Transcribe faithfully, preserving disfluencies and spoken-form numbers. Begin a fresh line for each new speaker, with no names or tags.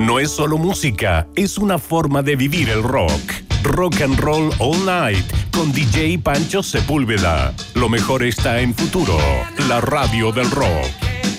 no es solo música, es una forma de vivir el rock. Rock and Roll All Night con D J Pancho Sepúlveda. Lo mejor está en Futuro, la radio del rock.